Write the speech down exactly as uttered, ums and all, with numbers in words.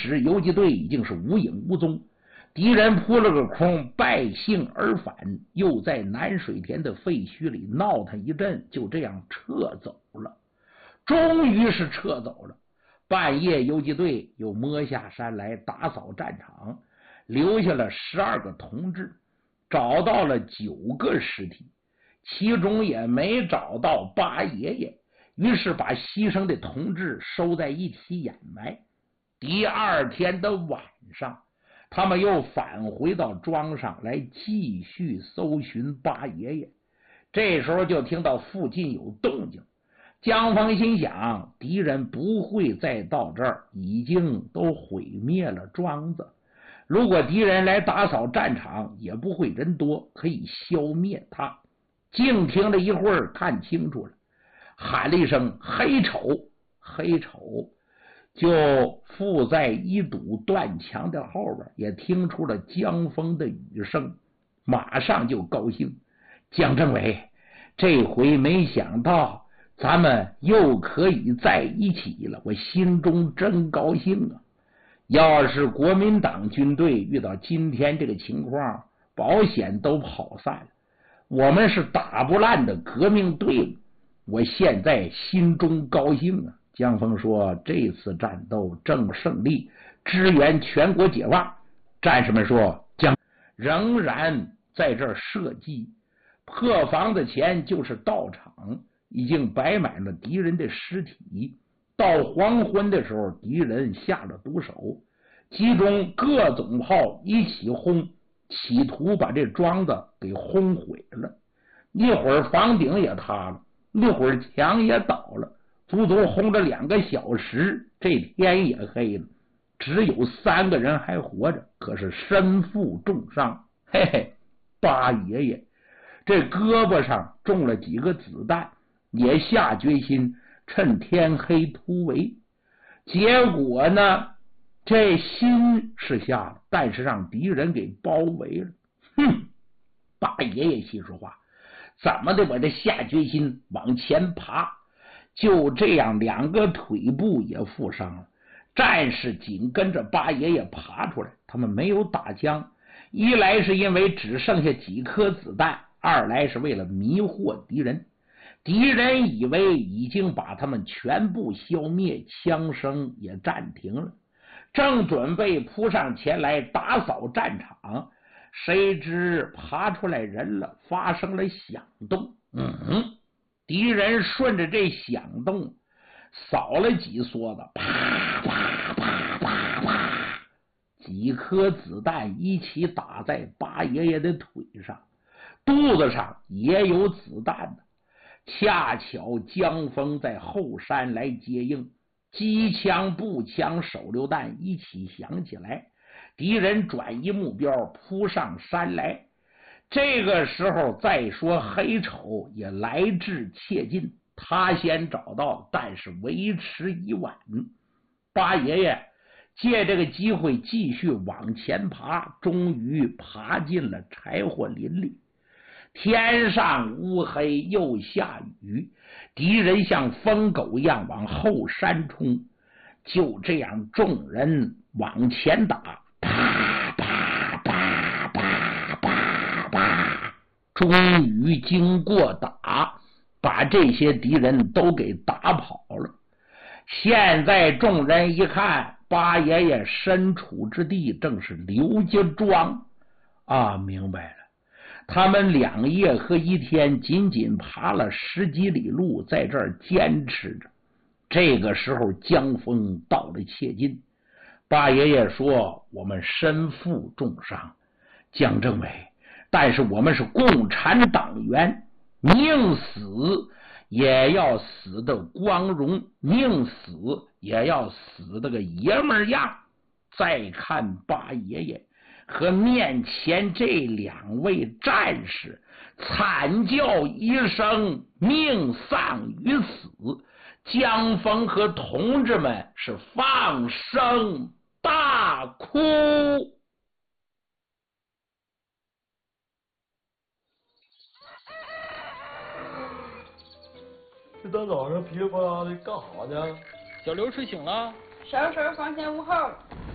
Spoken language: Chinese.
时游击队已经是无影无踪，敌人扑了个空，败兴而返，又在南水田的废墟里闹腾一阵，就这样撤走了。终于是撤走了。半夜游击队又摸下山来打扫战场，留下了十二个同志，找到了九个尸体，其中也没找到八爷爷，于是把牺牲的同志收在一起掩埋。第二天的晚上，他们又返回到庄上来继续搜寻八爷爷。这时候就听到附近有动静，江峰心想，敌人不会再到这儿，已经都毁灭了庄子。如果敌人来打扫战场，也不会人多，可以消灭他。静听了一会儿，看清楚了，喊了一声黑丑，黑丑就附在一堵断墙的后边，也听出了江峰的语声，马上就高兴。江政委，这回没想到咱们又可以在一起了，我心中真高兴啊！要是国民党军队遇到今天这个情况，保险都跑散了。我们是打不烂的革命队伍，我现在心中高兴啊！江峰说，这次战斗正胜利，支援全国解放。战士们说，江仍然在这儿射击，破房子前就是道场，已经摆满了敌人的尸体。到黄昏的时候，敌人下了毒手，集中各种炮一起轰，企图把这庄子给轰毁了。一会儿房顶也塌了，一会儿墙也倒了，足足轰了两个小时，这天也黑了。只有三个人还活着，可是身负重伤。嘿嘿，八爷爷这胳膊上中了几个子弹，也下决心趁天黑突围。结果呢，这心是下了，但是让敌人给包围了。哼，八爷爷心说话，怎么的我这下决心往前爬。就这样，两个腿部也负伤了。战士紧跟着八爷爷爬出来，他们没有打枪，一来是因为只剩下几颗子弹，二来是为了迷惑敌人。敌人以为已经把他们全部消灭，枪声也暂停了，正准备扑上前来打扫战场，谁知爬出来人了，发生了响动。嗯，敌人顺着这响动扫了几梭子，啪啪啪啪啪，几颗子弹一起打在八爷爷的腿上，肚子上也有子弹的。恰巧江峰在后山来接应，机枪、步枪、手榴弹一起响起来，敌人转移目标，扑上山来。这个时候再说黑丑也来至切近，他先找到，但是为时已晚。八爷爷借这个机会继续往前爬，终于爬进了柴火林里。天上乌黑又下雨，敌人像疯狗一样往后山冲。就这样众人往前打，啪啪啪啪啪啪，终于经过打，把这些敌人都给打跑了。现在众人一看，八爷爷身处之地正是刘家庄啊，明白了。他们两夜和一天仅仅爬了十几里路，在这儿坚持着。这个时候江峰到了切近，八爷爷说，我们身负重伤，江政委，但是我们是共产党员，宁死也要死的光荣，宁死也要死的个爷们样。再看八爷爷和面前这两位战士，惨叫一声，命丧于此。江峰和同志们是放声大哭。 这大早上噼里啪啦的干啥呢？ 小刘睡醒了， 收拾房前屋后。